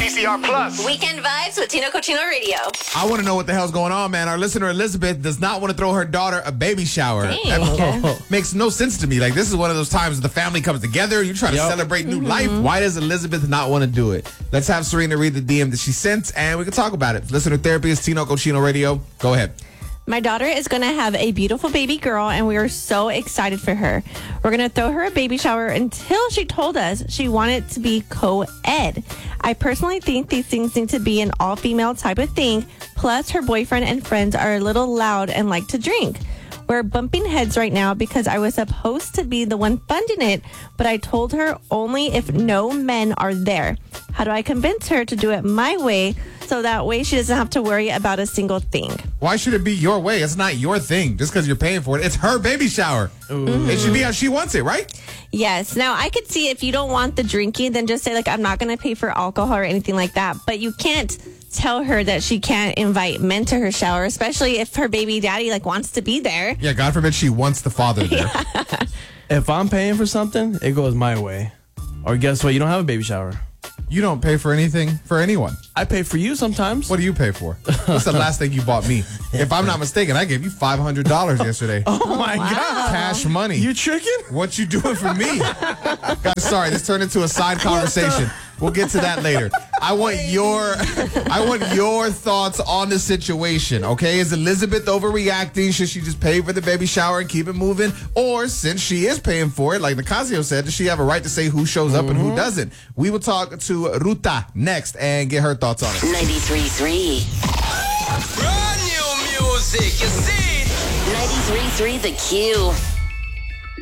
TCR Plus. Weekend vibes with Tino Cochino Radio. I want to know what the hell's going on, man. Our listener Elizabeth does not want to throw her daughter a baby shower. That makes no sense to me. Like, this is one of those times the family comes together. You try to celebrate new life. Why does Elizabeth not want to do it? Let's have Serena read the DM that she sent, and we can talk about it. Listener therapy is Tino Cochino Radio. Go ahead. My daughter is going to have a beautiful baby girl, and we are so excited for her. We're going to throw her a baby shower until she told us she wanted to be co-ed. I personally think these things need to be an all-female type of thing. Plus, her boyfriend and friends are a little loud and like to drink. We're bumping heads right now because I was supposed to be the one funding it, but I told her only if no men are there. How do I convince her to do it my way so that way she doesn't have to worry about a single thing? Why should it be your way? It's not your thing just because you're paying for it. It's her baby shower. It should be how she wants it, right? Yes. Now, I could see if you don't want the drinking, then just say, like, I'm not going to pay for alcohol or anything like that. But you can't tell her that she can't invite men to her shower, especially if her baby daddy, like, wants to be there. Yeah, God forbid she wants the father there. If I'm paying for something, it goes my way. Or guess what? You don't have a baby shower. You don't pay for anything for anyone. I pay for you sometimes. What do you pay for? What's the last thing you bought me? If I'm not mistaken, I gave you $500 yesterday. Oh my God. Cash money. You tricking? What you doing for me? Guys, sorry, this turned into a side conversation. We'll get to that later. I want your thoughts on the situation, okay? Is Elizabeth overreacting? Should she just pay for the baby shower and keep it moving? Or since she is paying for it, like Nicasio said, does she have a right to say who shows up and who doesn't? We will talk to Ruta next and get her thoughts on it. 93.3. Brand new music, you see? 93.3 The Q.